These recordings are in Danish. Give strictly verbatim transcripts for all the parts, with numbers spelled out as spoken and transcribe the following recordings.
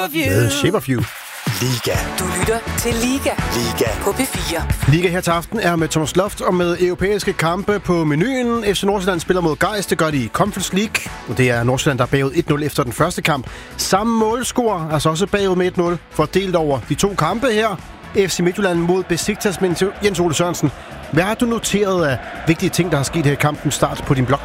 of You. The Shape of You. Liga. Du lytter til Liga. Liga. På P fire. Liga her til aften er med Thomas Loft og med europæiske kampe på menuen. F C Nordsjælland spiller mod Gais, det gør de i Conference League. Og det er Nordsjælland, der er bagud et nul efter den første kamp. Samme målscore, altså også bagud med et nul, fordelt over de to kampe her. F C Midtjylland mod Besiktas med Jens Ole Sørensen. Hvad har du noteret af vigtige ting, der har sket her i kampen start på din blog?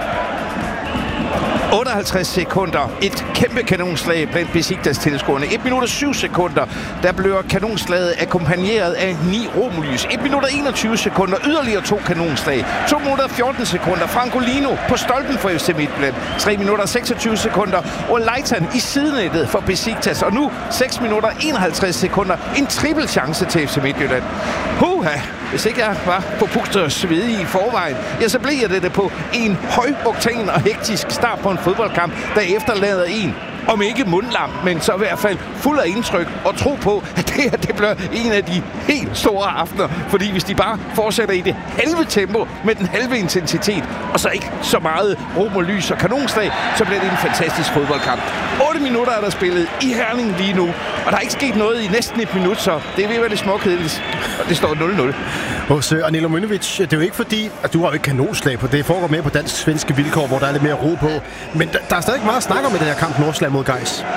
otteoghalvtreds sekunder. Et kæmpe kanonslag blandt Besiktas tilskuerne. et minut og syv sekunder. Der bliver kanonslaget akkompagneret af ni romlys. et minut og enogtyve sekunder. Yderligere to kanonslag. to minutter og fjorten sekunder. Francolino på stolpen for F C Midtjylland. tre minutter og seksogtyve sekunder. Og Leighton i sidenettet for Besiktas. Og nu seks minutter og enoghalvtreds sekunder. En triple chance til F C Midtjylland. Huha! Hvis ikke jeg var på Puster svede i forvejen, ja, så blev det på en højoktan og hektisk start på en fodboldkamp, der efterlader en, om ikke mundlam, men så i hvert fald fuld af indtryk og tro på, at det her det bliver en af de helt store aftener. Fordi hvis de bare fortsætter i det halve tempo med den halve intensitet, og så ikke så meget rom og lys og kanonslag, så bliver det en fantastisk fodboldkamp. otte minutter er der spillet i Herning lige nu, og der er ikke sket noget i næsten et minut, så det er ved at være lidt småkedeligt. Og det står nul nul. Hos uh, Anilo Mønnevic, det er jo ikke fordi, at du har jo ikke kanonslag på det. Det foregår mere på dansk-svenske vilkår, hvor der er lidt mere ro på. Men der, der er stadig meget at snakke om i den her kamp, Nordsjælland mod Gais.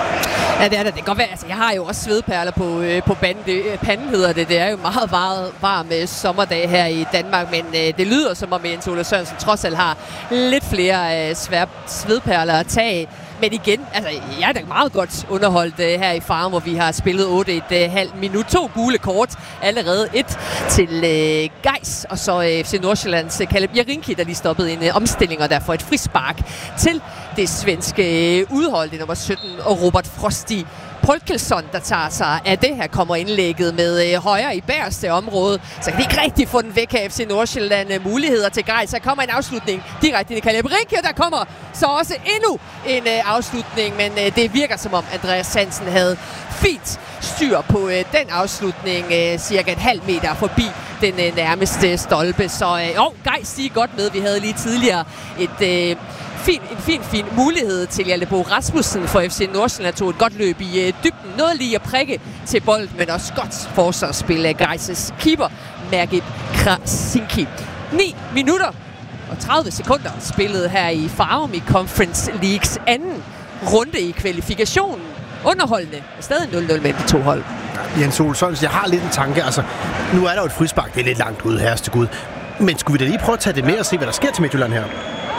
Ja, det er det. Det kan godt være. Altså, jeg har jo også svedperler på, øh, på banden. Det, panden hedder det. Det er jo meget, meget varm øh, sommerdag her i Danmark, men øh, det lyder som om Jens Ole Sørensen trods alt har lidt flere øh, svær, svedperler at tage. Men igen, altså, jeg er da meget godt underholdt uh, her i Farum, hvor vi har spillet otte et uh, halvt minut. To gule kort, allerede et til uh, Gais, og så uh, F C Nordsjællands uh, Kaleb Jarinki, der lige stoppede en uh, omstilling, og derfor et frispark til det svenske uh, udhold, det nummer sytten, og Robert Frosti Polkelsson, der tager sig af det her, kommer indlægget med øh, højre i bagerste område. Så kan de ikke rigtig få den væk af F C Nordsjælland. Øh, muligheder til Gais. Så kommer en afslutning direkte i Kaleb Jarinki, og der kommer så også endnu en øh, afslutning. Men øh, det virker som om Andreas Hansen havde fint styr på øh, den afslutning. Øh, cirka et halvt meter forbi den øh, nærmeste stolpe. Så øh, jo, Gais stiger godt med. Vi havde lige tidligere et... Øh, Fin, en fin, fin mulighed til Jalebo Rasmussen for F C Nordsjælland, tog et godt løb i øh, dybden. Noget lige at prikke til bolden, men også godt forsvarsspil af Gais' keeper, Mergit Krasinski. ni minutter og tredive sekunder spillet her i Farum i Conference Leagues anden runde i kvalifikationen. Underholdende. Stadig nul nul mellem de to hold. Jens Ole Sørensen, jeg har lidt en tanke. Altså, nu er der jo et frispark. Det er lidt langt ude, herreste Gud. Men skulle vi da lige prøve at tage det med og se, hvad der sker til Midtjylland her?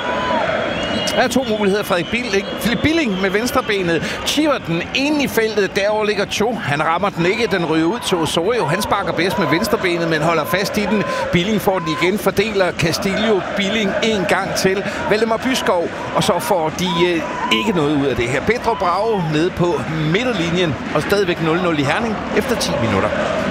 Der er to muligheder. Frederik Billing, Philip Billing med venstrebenet. Chiver den inde i feltet. Derovre ligger Cho. Han rammer den ikke. Den ryger ud til Osorio. Han sparker bedst med venstrebenet, men holder fast i den. Billing får den igen. Fordeler Castillo Billing en gang til. Valdemar Byskov. Og så får de øh, ikke noget ud af det her. Pedro Bravo nede på midterlinjen. Og stadigvæk nul nul i Herning efter ti minutter.